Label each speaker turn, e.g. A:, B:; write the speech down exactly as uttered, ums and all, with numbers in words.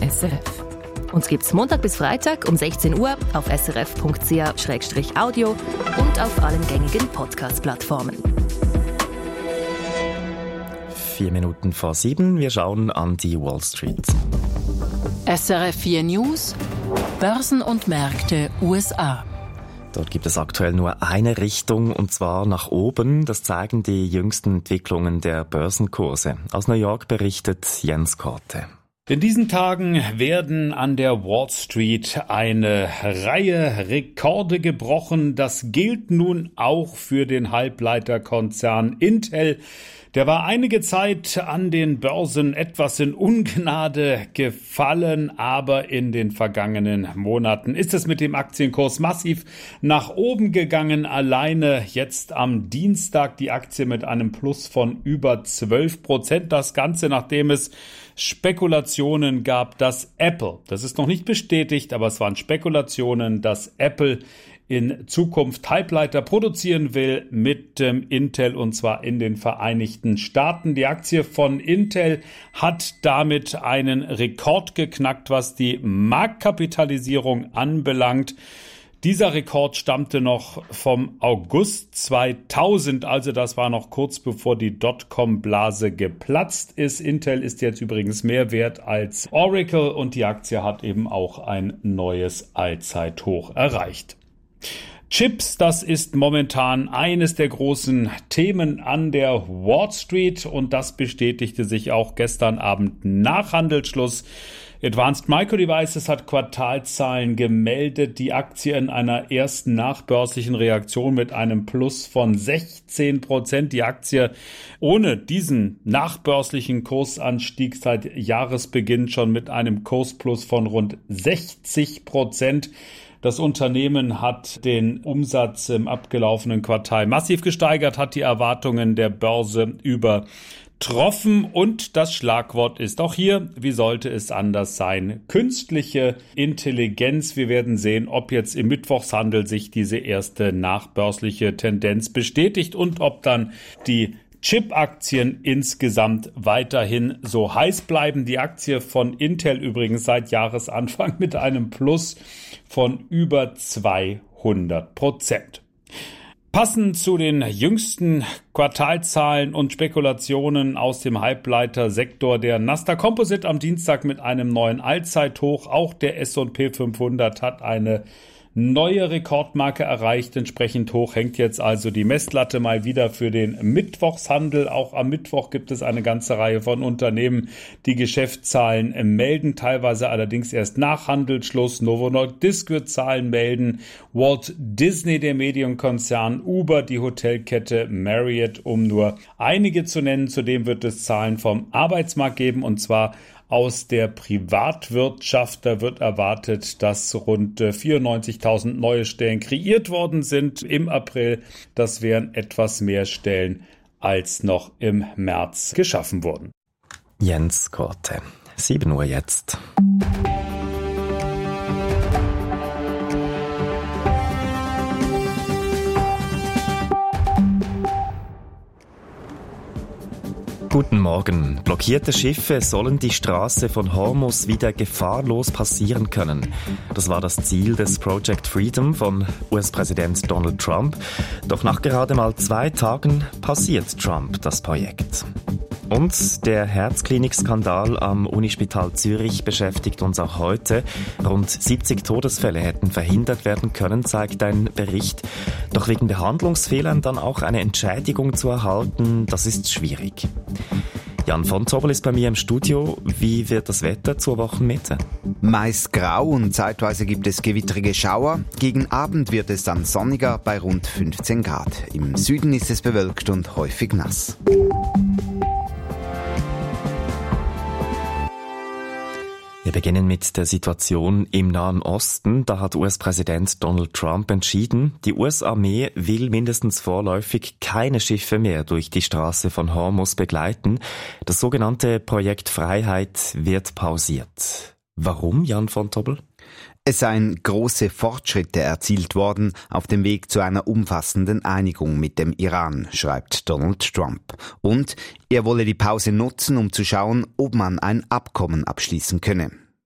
A: S R F. Uns gibt's Montag bis Freitag um sechzehn Uhr auf srf punkt c h slash audio und auf allen gängigen Podcast-Plattformen.
B: Vier Minuten vor sieben, wir schauen an die Wall Street.
C: S R F vier News, Börsen und Märkte U S A.
B: Dort gibt es aktuell nur eine Richtung, und zwar nach oben. Das zeigen die jüngsten Entwicklungen der Börsenkurse. Aus New York berichtet Jens Korte.
D: In diesen Tagen werden an der Wall Street eine Reihe Rekorde gebrochen. Das gilt nun auch für den Halbleiterkonzern Intel. Der war einige Zeit an den Börsen etwas in Ungnade gefallen, aber in den vergangenen Monaten ist es mit dem Aktienkurs massiv nach oben gegangen. Alleine jetzt am Dienstag die Aktie mit einem Plus von über zwölf Prozent. Das Ganze, nachdem es Spekulationen gab, dass Apple, das ist noch nicht bestätigt, aber es waren Spekulationen, dass Apple in Zukunft Halbleiter produzieren will mit ähm, Intel, und zwar in den Vereinigten Staaten. Die Aktie von Intel hat damit einen Rekord geknackt, was die Marktkapitalisierung anbelangt. Dieser Rekord stammte noch vom August zweitausend, also das war noch kurz bevor die Dotcom-Blase geplatzt ist. Intel ist jetzt übrigens mehr wert als Oracle und die Aktie hat eben auch ein neues Allzeithoch erreicht. Chips, das ist momentan eines der großen Themen an der Wall Street und das bestätigte sich auch gestern Abend nach Handelsschluss. Advanced Micro Devices hat Quartalzahlen gemeldet, die Aktie in einer ersten nachbörslichen Reaktion mit einem Plus von sechzehn Prozent. Die Aktie ohne diesen nachbörslichen Kursanstieg seit Jahresbeginn schon mit einem Kursplus von rund sechzig Prozent. Das Unternehmen hat den Umsatz im abgelaufenen Quartal massiv gesteigert, hat die Erwartungen der Börse übertroffen und das Schlagwort ist auch hier, wie sollte es anders sein, künstliche Intelligenz. Wir werden sehen, ob jetzt im Mittwochshandel sich diese erste nachbörsliche Tendenz bestätigt und ob dann die Chip-Aktien insgesamt weiterhin so heiß bleiben. Die Aktie von Intel übrigens seit Jahresanfang mit einem Plus von über zweihundert Prozent. Passend zu den jüngsten Quartalzahlen und Spekulationen aus dem Halbleitersektor der Nasdaq Composite am Dienstag mit einem neuen Allzeithoch. Auch der S und P fünfhundert hat eine neue Rekordmarke erreicht. Entsprechend hoch hängt jetzt also die Messlatte mal wieder für den Mittwochshandel. Auch am Mittwoch gibt es eine ganze Reihe von Unternehmen, die Geschäftszahlen melden, teilweise allerdings erst nach Handelsschluss. Novo Nordisk wird Zahlen melden, Walt Disney, der Medienkonzern, Uber, die Hotelkette Marriott, um nur einige zu nennen. Zudem wird es Zahlen vom Arbeitsmarkt geben, und zwar aus der Privatwirtschaft. Da wird erwartet, dass rund vierundneunzigtausend neue Stellen kreiert worden sind im April. Das wären etwas mehr Stellen, als noch im März geschaffen wurden.
B: Jens Korte, sieben Uhr jetzt. Guten Morgen. Blockierte Schiffe sollen die Straße von Hormuz wieder gefahrlos passieren können. Das war das Ziel des Project Freedom von U S-Präsident Donald Trump. Doch nach gerade mal zwei Tagen passiert Trump das Projekt. Und der Herzklinik-Skandal am Unispital Zürich beschäftigt uns auch heute. Rund siebzig Todesfälle hätten verhindert werden können, zeigt ein Bericht. Doch wegen Behandlungsfehlern dann auch eine Entschädigung zu erhalten, das ist schwierig. Jan von Tobel ist bei mir im Studio. Wie wird das Wetter zur Wochenmitte?
E: Meist grau und zeitweise gibt es gewittrige Schauer. Gegen Abend wird es dann sonniger bei rund fünfzehn Grad. Im Süden ist es bewölkt und häufig nass.
B: Wir beginnen mit der Situation im Nahen Osten. Da hat U S-Präsident Donald Trump entschieden, die U S-Armee will mindestens vorläufig keine Schiffe mehr durch die Straße von Hormuz begleiten. Das sogenannte Projekt Freiheit wird pausiert. Warum, Jan von Tobel?
E: Es seien große Fortschritte erzielt worden auf dem Weg zu einer umfassenden Einigung mit dem Iran, schreibt Donald Trump. Und er wolle die Pause nutzen, um zu schauen, ob man ein Abkommen abschließen könne.